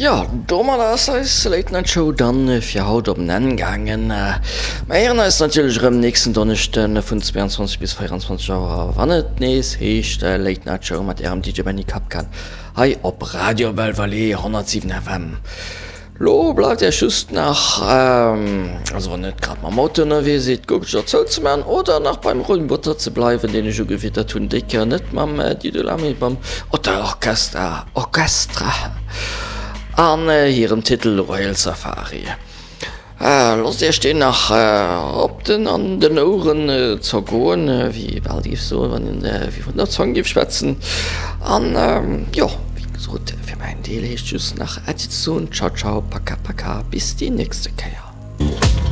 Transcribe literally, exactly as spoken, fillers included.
Ja, dommer das als Late Night Show dann äh, fir haut op nennen gangen. Äh, Meieren ist natürlich am nächsten Donnerchten äh, vun zweiundzwanzig bis vierundzwanzig Uhr wann et nees hecht äh, Late Night Show mat Ärem D J Benny Kap kann. Hei op Radio Belvalais hundertsieben F M. Lo bleibt der Schüst nach ähm, also net grad ma Auto wie se go zu man oder nach beim Rollenbutter ze bleiben, den ich gewitter tun dicker net mam äh, die Lami beim oder Orchester Orchestra an äh, ihrem Titel Royal Safari. Äh, los dir stehen nach äh, op den an den Ohren äh, zergoen äh, wie bald die so wann in der wie von der Song gibtschwätzen an ähm, ja wie gesagt, für mein Deal ist just nach Edition ciao ciao paka paka bis die nächste Keier.